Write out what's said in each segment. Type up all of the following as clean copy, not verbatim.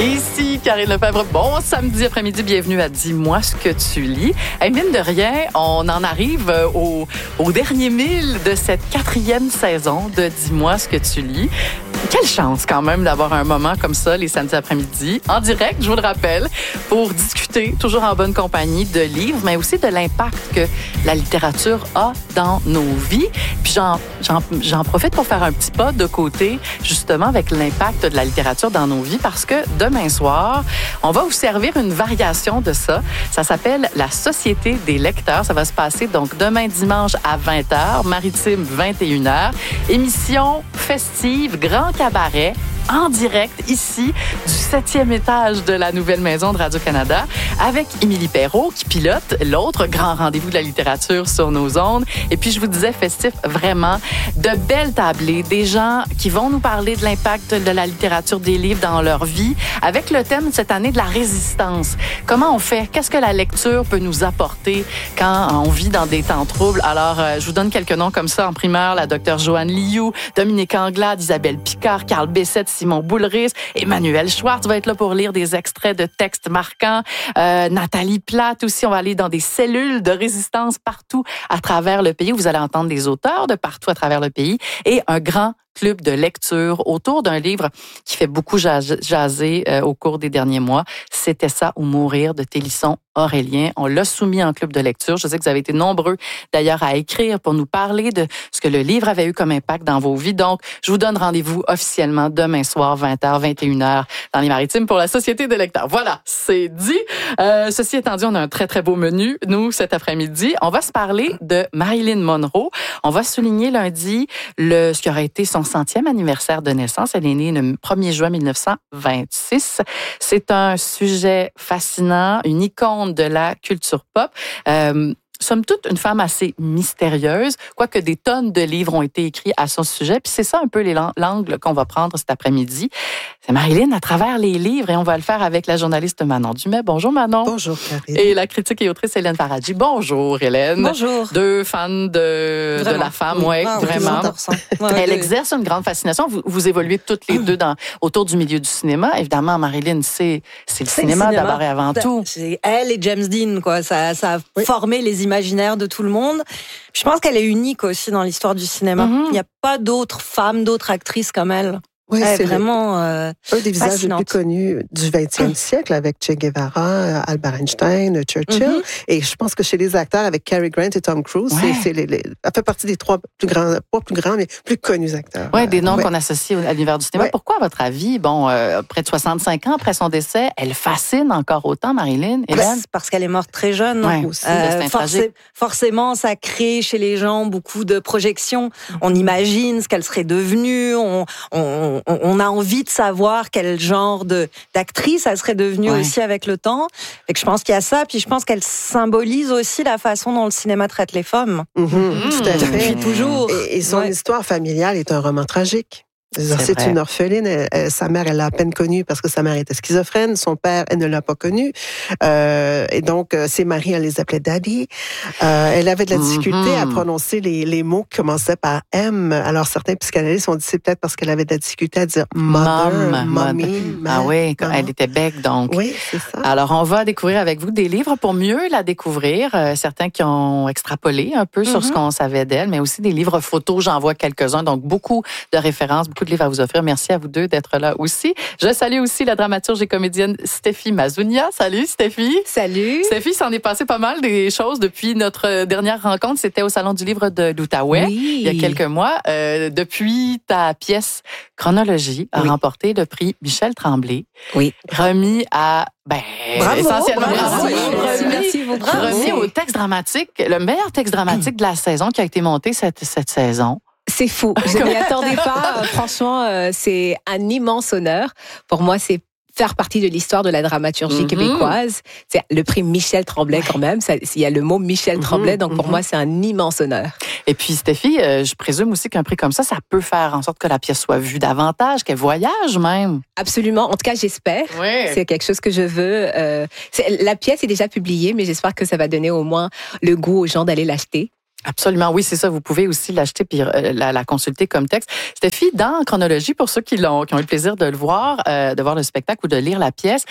Ici, Karine Lefebvre. Bon samedi après-midi, bienvenue à Dis-moi ce que tu lis. Hey, mine de rien, on en arrive au dernier mille de cette 4e saison de Dis-moi ce que tu lis. Quelle chance quand même d'avoir un moment comme ça les samedis après-midi, en direct, je vous le rappelle, pour discuter, toujours en bonne compagnie, de livres, mais aussi de l'impact que la littérature a dans nos vies. Puis j'en profite pour faire un petit pas de côté, justement, avec l'impact de la littérature dans nos vies, parce que demain soir, on va vous servir une variation de ça. Ça s'appelle la Société des lecteurs. Ça va se passer donc demain dimanche à 20h, Maritime 21h. Émission festive, grand cabaret, en direct ici du 7e étage de la nouvelle maison de Radio-Canada avec Émilie Perrault qui pilote l'autre grand rendez-vous de la littérature sur nos ondes. Et puis, je vous disais, festif, vraiment, de belles tablées, des gens qui vont nous parler de l'impact de la littérature des livres dans leur vie avec le thème cette année de la résistance. Comment on fait? Qu'est-ce que la lecture peut nous apporter quand on vit dans des temps troubles? Alors, je vous donne quelques noms comme ça en primeur. La docteure Joanne Liu, Dominique Anglade, Isabelle Picard, Carl Bessette, Simon Boulris, Emmanuel Schwartz va être là pour lire des extraits de textes marquants. Nathalie Platte aussi, on va aller dans des cellules de résistance partout à travers le pays. Vous allez entendre des auteurs de partout à travers le pays et un grand club de lecture autour d'un livre qui fait beaucoup jaser au cours des derniers mois. C'était ça ou mourir de Télisson Aurélien. On l'a soumis en club de lecture. Je sais que vous avez été nombreux d'ailleurs à écrire pour nous parler de ce que le livre avait eu comme impact dans vos vies. Donc, je vous donne rendez-vous officiellement demain soir, 20h, 21h dans les Maritimes pour la Société des lecteurs. Voilà, c'est dit. Ceci étant dit, on a un très, très beau menu, nous, cet après-midi. On va se parler de Marilyn Monroe. On va souligner lundi ce qui aurait été son 100e anniversaire de naissance. Elle est née le 1er juin 1926. C'est un sujet fascinant, une icône de la culture pop. Somme toute, une femme assez mystérieuse, quoique des tonnes de livres ont été écrits à son sujet. Puis c'est ça un peu l'angle qu'on va prendre cet après-midi. C'est Marilyn à travers les livres et on va le faire avec la journaliste Manon Dumais. Bonjour Manon. Bonjour Karine. Et la critique et autrice Hélène Faradji. Bonjour Hélène. Bonjour. Deux fans de la femme, oui, vraiment. Elle exerce une grande fascination. Vous évoluez toutes les deux autour du milieu du cinéma. Évidemment, Marilyn, c'est le cinéma d'abord et avant tout. C'est elle et James Dean, quoi. Ça a formé les imaginaires de tout le monde. Je pense qu'elle est unique aussi dans l'histoire du cinéma. Il n'y a pas d'autres femmes, d'autres actrices comme elle. Oui, c'est vraiment un des visages les plus connus du 20e siècle avec Che Guevara, Albert Einstein, Churchill. Et je pense que chez les acteurs avec Cary Grant et Tom Cruise, elle fait partie des 3 plus grands, pas plus grands, mais plus connus acteurs. Oui, des noms qu'on associe à l'univers du cinéma. Pourquoi, à votre avis, près de 65 ans après son décès, elle fascine encore autant, Marilyn? Parce qu'elle est morte très jeune. Oui, aussi. Forcément, ça crée chez les gens beaucoup de projections. On imagine ce qu'elle serait devenue. On a envie de savoir quel genre d'actrice elle serait devenue aussi avec le temps. Et que je pense qu'il y a ça. Puis je pense qu'elle symbolise aussi la façon dont le cinéma traite les femmes. Tout à fait. Depuis toujours. Et son histoire familiale est un roman tragique. C'est une orpheline. Sa mère, elle l'a à peine connue parce que sa mère était schizophrène. Son père, elle ne l'a pas connu. Et donc, ses maris, elle les appelait Daddy. Elle avait de la difficulté à prononcer les mots qui commençaient par M. Alors, certains psychanalystes ont dit c'est peut-être parce qu'elle avait de la difficulté à dire mother, mommy. Ah oui, elle était bec, donc. Oui, c'est ça. Alors, on va découvrir avec vous des livres pour mieux la découvrir. Certains qui ont extrapolé un peu sur ce qu'on savait d'elle, mais aussi des livres photos. J'en vois quelques-uns. Donc, beaucoup de références, beaucoup de livres à vous offrir. Merci à vous deux d'être là aussi. Je salue aussi la dramaturge et comédienne Stéphie Mazounia. Salut Stéphie. Salut. Stéphie, s'en est passé pas mal des choses depuis notre dernière rencontre. C'était au Salon du livre de l'Outaouais il y a quelques mois. Depuis, ta pièce Chronologie a remporté le prix Michel Tremblay. Oui. Remis à essentiellement merci beaucoup. remis au texte dramatique, le meilleur texte dramatique de la saison qui a été monté cette saison. C'est fou. Je ne m'y attendais pas. Franchement, c'est un immense honneur. Pour moi, c'est faire partie de l'histoire de la dramaturgie québécoise. C'est le prix Michel Tremblay quand même. Il y a le mot Michel Tremblay, donc pour moi, c'est un immense honneur. Et puis, Stéphie, je présume aussi qu'un prix comme ça peut faire en sorte que la pièce soit vue davantage, qu'elle voyage même. Absolument. En tout cas, j'espère. Oui. C'est quelque chose que je veux. La pièce est déjà publiée, mais j'espère que ça va donner au moins le goût aux gens d'aller l'acheter. Absolument, oui, c'est ça. Vous pouvez aussi l'acheter puis la consulter comme texte. Steffi, dans Chronologie, pour ceux qui ont eu le plaisir de le voir, de voir le spectacle ou de lire la pièce,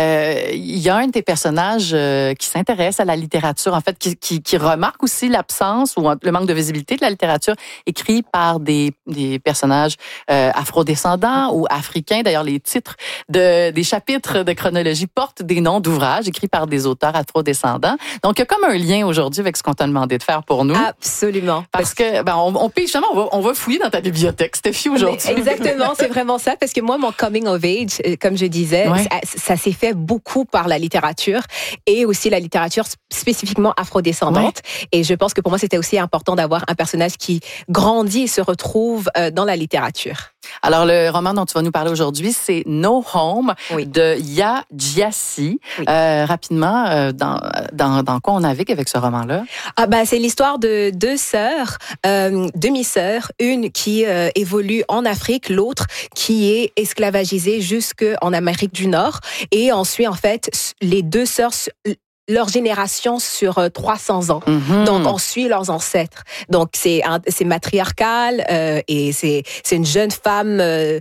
il y a un de tes personnages qui s'intéresse à la littérature, en fait, qui remarque aussi l'absence ou le manque de visibilité de la littérature écrite par des personnages afrodescendants ou africains. D'ailleurs, les titres des chapitres de Chronologie portent des noms d'ouvrages écrits par des auteurs afrodescendants. Donc, il y a comme un lien aujourd'hui avec ce qu'on t'a demandé de faire pour nous. Absolument. Parce que on peut justement, on va fouiller dans ta bibliothèque, Steffi, aujourd'hui. Exactement, c'est vraiment ça. Parce que moi, mon coming of age, comme je disais, ça s'est fait beaucoup par la littérature et aussi la littérature spécifiquement afrodescendante. Ouais. Et je pense que pour moi, c'était aussi important d'avoir un personnage qui grandit et se retrouve dans la littérature. Alors, le roman dont tu vas nous parler aujourd'hui, c'est No Home de Yaa Gyasi. Oui. Rapidement, dans quoi on navigue avec ce roman-là? C'est l'histoire de deux sœurs, demi-sœurs, une qui évolue en Afrique, l'autre qui est esclavagisée jusqu'en Amérique du Nord. Et ensuite, en fait, les deux sœurs, leur génération sur 300 ans. Mm-hmm. Donc, on suit leurs ancêtres. Donc, c'est matriarcal et c'est une jeune femme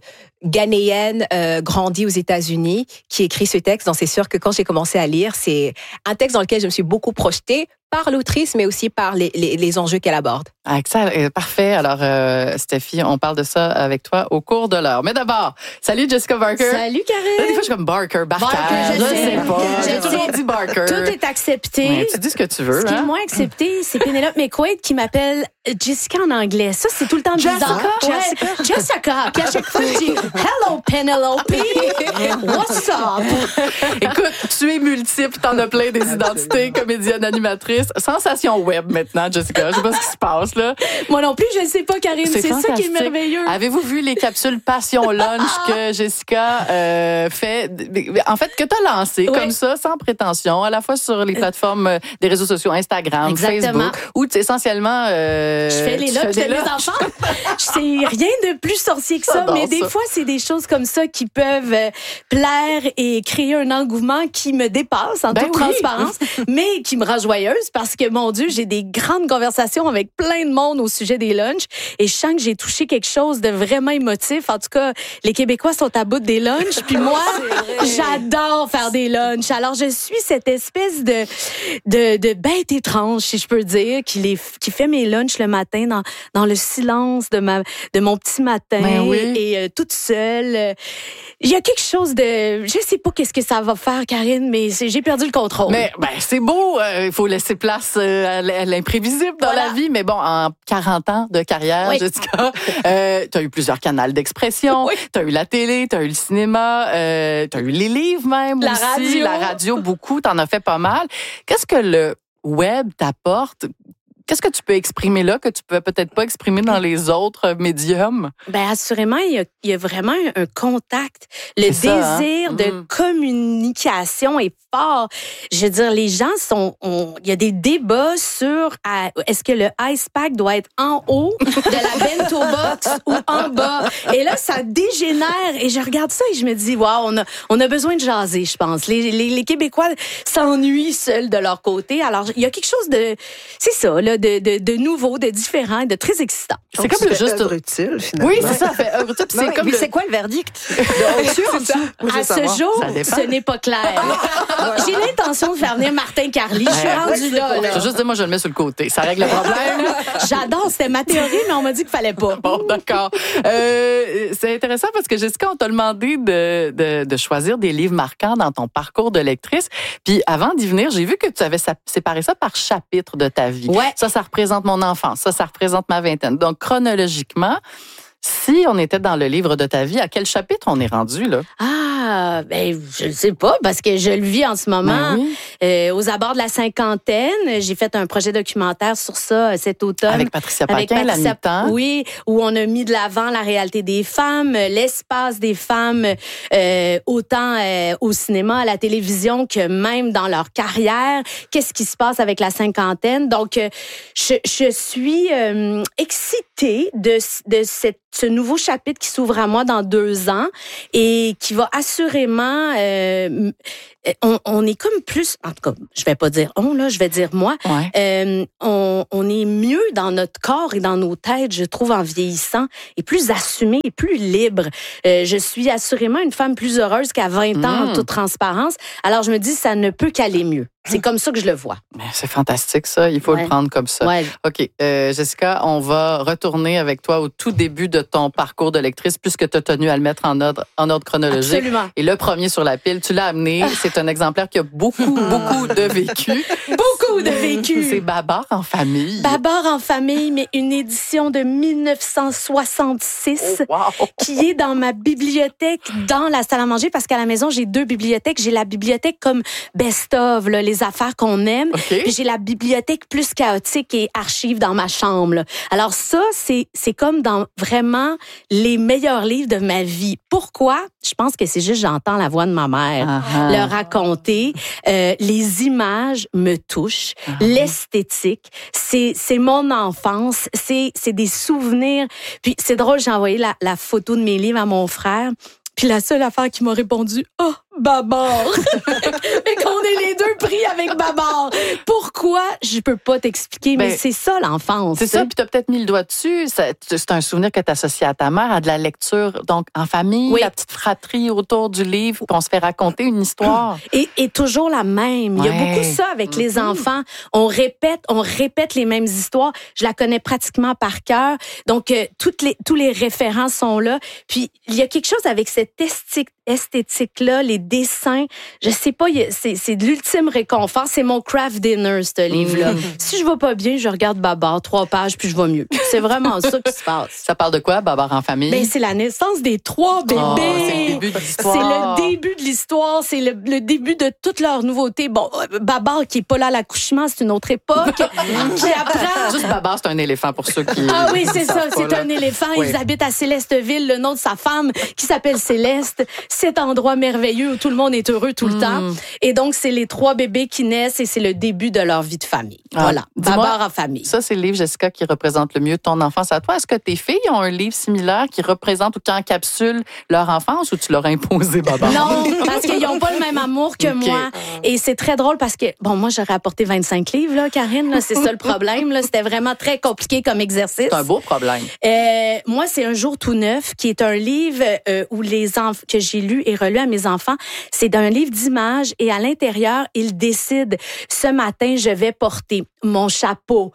ghanéenne grandie aux États-Unis qui écrit ce texte. Donc, c'est sûr que quand j'ai commencé à lire, c'est un texte dans lequel je me suis beaucoup projetée par l'autrice, mais aussi par les enjeux qu'elle aborde. Ah, excellent. Parfait. Alors, Steffi, on parle de ça avec toi au cours de l'heure. Mais d'abord, salut Jessica Barker. Salut Karine. Là, des fois, je suis comme Barker. Je sais pas. J'ai toujours dit Barker. Tout est accepté. Ouais, tu dis ce que tu veux. Ce qui est moins accepté, c'est Penelope McQuaid qui m'appelle Jessica en anglais. Ça, c'est tout le temps bizarre. Jessica. Puis à chaque fois, je dis Hello Penelope. What's up? Écoute, tu es multiple. T'en as plein des identités, comédienne, animatrice. Sensation web maintenant, Jessica. Je sais pas ce qui se passe, là. Moi non plus, je sais pas, Karine. C'est ça qui est merveilleux. Avez-vous vu les capsules Passion Lunch que Jessica fait? En fait, que t'as lancé comme ça, sans prétention, à la fois sur les plateformes des réseaux sociaux, Instagram, Facebook, où essentiellement... je fais les lunchs de mes enfants. C'est rien de plus sorcier que ça, mais des fois, c'est des choses comme ça qui peuvent plaire et créer un engouement qui me dépasse en toute transparence, mais qui me rend joyeuse. Parce que, mon Dieu, j'ai des grandes conversations avec plein de monde au sujet des lunchs et je sens que j'ai touché quelque chose de vraiment émotif. En tout cas, les Québécois sont à bout des lunchs, puis moi, j'adore faire des lunchs. Alors, je suis cette espèce de bête étrange, si je peux dire, qui fait mes lunchs le matin dans le silence de mon petit matin et toute seule. Il y a quelque chose de... Je sais pas qu'est-ce que ça va faire, Karine, mais j'ai perdu le contrôle. Mais c'est beau, il faut laisser place à l'imprévisible dans la vie. Mais bon, en 40 ans de carrière, Jessica, tu as eu plusieurs canaux d'expression, tu as eu la télé, tu as eu le cinéma, tu as eu les livres même la radio beaucoup, tu en as fait pas mal. Qu'est-ce que le web t'apporte? Qu'est-ce que tu peux exprimer là que tu peux peut-être pas exprimer dans les autres médiums? Assurément, il y a vraiment un contact. Le désir de communication est fort. Je veux dire, les gens il y a des débats sur est-ce que le ice pack doit être en haut de la bento box ou en bas. Et là, ça dégénère. Et je regarde ça et je me dis, wow, on a besoin de jaser, je pense. Les Québécois s'ennuient seuls de leur côté. Alors, il y a quelque chose c'est ça, là, de nouveau, de différent et de très excitant. C'est comme juste œuvre utile, finalement. Oui, c'est ça, fait œuvre utile. Mais c'est quoi le verdict? À ce jour, ce n'est pas clair. J'ai l'intention de faire venir Martin Carly. Je suis rendue là. Je veux juste dire, moi, je le mets sur le côté. Ça règle le problème. J'adore. C'était ma théorie, mais on m'a dit qu'il fallait pas. Bon, d'accord. C'est intéressant parce que, Jessica, on t'a demandé de choisir des livres marquants dans ton parcours de lectrice. Puis, avant d'y venir, j'ai vu que tu avais séparé ça par chapitre de ta vie. Ouais. Ça représente mon enfance. Ça représente ma vingtaine. Donc, chronologiquement, si on était dans le livre de ta vie, à quel chapitre on est rendu, là? Je ne sais pas, parce que je le vis en ce moment. Aux abords de la cinquantaine. J'ai fait un projet documentaire sur ça cet automne. Avec Patricia Paquin, la mi-temps. Oui, où on a mis de l'avant la réalité des femmes, l'espace des femmes, autant au cinéma, à la télévision, que même dans leur carrière. Qu'est-ce qui se passe avec la cinquantaine? Donc, je suis excitée de ce nouveau chapitre qui s'ouvre à moi dans 2 ans et qui va assurément on est comme plus, en tout cas, je vais pas dire on, là, je vais dire moi, on est mieux dans notre corps et dans nos têtes, je trouve, en vieillissant, et plus assumé et plus libre. Je suis assurément une femme plus heureuse qu'à 20 ans, en toute transparence. Alors, je me dis, ça ne peut qu'aller mieux. C'est comme ça que je le vois. C'est fantastique, ça. Il faut le prendre comme ça. Ouais. OK. Jessica, on va retourner avec toi au tout début de ton parcours de lectrice, puisque tu as tenu à le mettre en ordre chronologique. Absolument. Et le premier sur la pile, tu l'as amené. C'est un exemplaire qui a beaucoup de vécu. Beaucoup de vécu. C'est Babar en famille. Babar en famille, mais une édition de 1966 qui est dans ma bibliothèque, dans la salle à manger, parce qu'à la maison, j'ai 2 bibliothèques. J'ai la bibliothèque comme best-of, là, les affaires qu'on aime. Puis j'ai la bibliothèque plus chaotique et archives dans ma chambre. Là. Alors ça, c'est comme dans vraiment les meilleurs livres de ma vie. Pourquoi? Je pense que c'est juste j'entends la voix de ma mère le raconter. Les images me touchent. L'esthétique, c'est mon enfance. C'est des souvenirs. Puis c'est drôle, j'ai envoyé la photo de mes livres à mon frère. Puis la seule affaire qui m'a répondu, Babar. Mais qu'on est les 2 pris avec Babar. Pourquoi? Je peux pas t'expliquer, mais c'est ça l'enfance. C'est ça, puis t'as peut-être mis le doigt dessus. C'est un souvenir que t'as associé à ta mère, à de la lecture, donc en famille, la petite fratrie autour du livre, puis on se fait raconter une histoire. Et toujours la même. Il y a beaucoup ça avec les enfants. On répète les mêmes histoires. Je la connais pratiquement par cœur. Donc, tous les référents sont là. Puis, il y a quelque chose avec cette esthétique-là, les dessins, je sais pas, c'est de l'ultime réconfort. C'est mon craft dinner, ce livre-là. Si je vais pas bien, je regarde Babar, 3 pages, puis je vais mieux. C'est vraiment ça qui se passe. Ça parle de quoi, Babar en famille? Ben, c'est la naissance des 3 bébés. C'est le début de l'histoire. C'est le début de l'histoire. C'est le début de toutes leurs nouveautés. Bon, Babar, qui est pas là à l'accouchement, c'est une autre époque. Qui apprend... Juste Babar, c'est un éléphant pour ceux qui... Ah oui, c'est ça. C'est un éléphant. Oui. Ils habitent à Célesteville, le nom de sa femme, qui s'appelle Céleste. Cet endroit merveilleux où tout le monde est heureux tout le temps. Et donc, c'est les 3 bébés qui naissent et c'est le début de leur vie de famille. Voilà. Babar en famille. Ça, c'est le livre, Jessica, qui représente le mieux ton enfance à toi. Est-ce que tes filles ont un livre similaire qui représente ou qui encapsule leur enfance ou tu leur as imposé, Babar? Non, parce qu'ils n'ont pas le même amour que moi. Et c'est très drôle parce que, bon, moi, j'aurais apporté 25 livres, là, Karine. Là, c'est ça le problème. Là. C'était vraiment très compliqué comme exercice. C'est un beau problème. Moi, c'est Un jour tout neuf, qui est un livre où que j'ai lu et relu à mes enfants. C'est un livre d'images et à l'intérieur, ils décident, ce matin, je vais porter mon chapeau,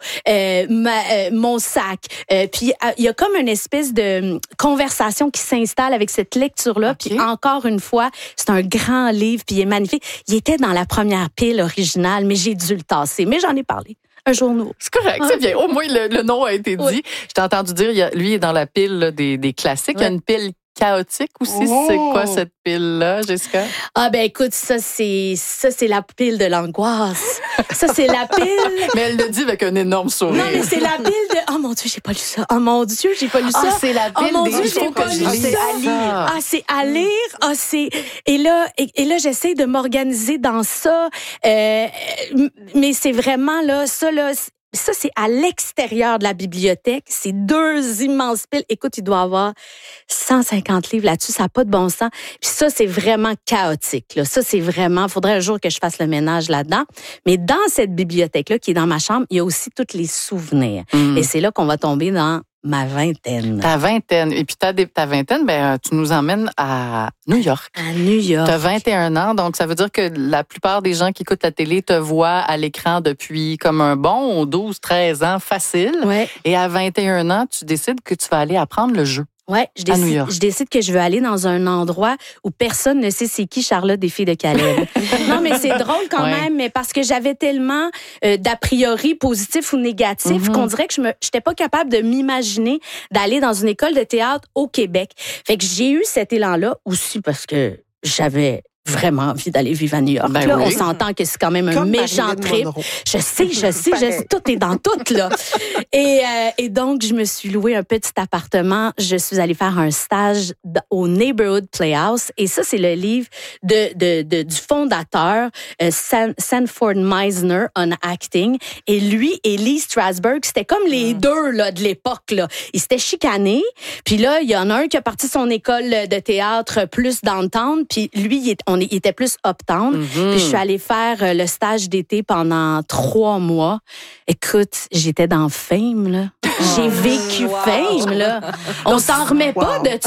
mon sac. Puis il y a comme une espèce de conversation qui s'installe avec cette lecture-là. Puis encore une fois, c'est un grand livre, puis il est magnifique. Il était dans la première pile originale, mais j'ai dû le tasser. Mais j'en ai parlé. Un jour nouveau. C'est correct, c'est bien. Au moins, le nom a été dit. Oui. Je t'ai entendu dire, lui, il est dans la pile là, des classiques. Il y a une pile chaotique aussi. C'est quoi cette pile-là, Jessica? Ah ben écoute, ça c'est la pile de l'angoisse. Ça c'est la pile. Mais elle le dit avec un énorme sourire. Non mais c'est la pile de. Oh mon Dieu, j'ai pas lu ça. Oh mon Dieu, j'ai pas lu ça. Ah, c'est la pile. Oh mon Dieu, j'ai pas lu ça. Ah, c'est à lire. Ah, c'est. Et là, j'essaie de m'organiser dans ça. Mais c'est vraiment là, ça là. Ça, c'est à l'extérieur de la bibliothèque. C'est 2 immenses piles. Écoute, il doit y avoir 150 livres là-dessus. Ça n'a pas de bon sens. Puis ça, c'est vraiment chaotique. Là. Ça, c'est vraiment... Il faudrait un jour que je fasse le ménage là-dedans. Mais dans cette bibliothèque-là, qui est dans ma chambre, il y a aussi tous les souvenirs. Et c'est là qu'on va tomber dans ma vingtaine. Ta vingtaine. Et puis ta vingtaine, tu nous emmènes à New York. À New York. Tu as 21 ans, donc ça veut dire que la plupart des gens qui écoutent la télé te voient à l'écran depuis comme un bon 12-13 ans facile. Ouais. Et à 21 ans, tu décides que tu vas aller apprendre le jeu. Ouais, je décide que je veux aller dans un endroit où personne ne sait c'est qui Charlotte des filles de Caleb. Non, mais c'est drôle quand même, mais parce que j'avais tellement d'a priori positifs ou négatifs qu'on dirait que j'étais pas capable de m'imaginer d'aller dans une école de théâtre au Québec. Fait que j'ai eu cet élan-là aussi parce que j'avais vraiment envie d'aller vivre à New York. Là, on s'entend que c'est quand même un méchant trip. Je sais, tout est dans tout, là. Et donc, je me suis loué un petit appartement. Je suis allée faire un stage au Neighborhood Playhouse. Et ça, c'est le livre du fondateur, Sanford Meisner, on acting. Et lui et Lee Strasberg, c'était comme les deux, là, de l'époque, là. Ils s'étaient chicanés. Puis là, il y en a un qui a parti son école de théâtre plus downtown. Puis lui, on il était plus uptown. Puis je suis allée faire le stage d'été pendant 3 mois. Écoute, j'étais dans Fame, là. J'ai vécu Fame, là. On s'en remet pas de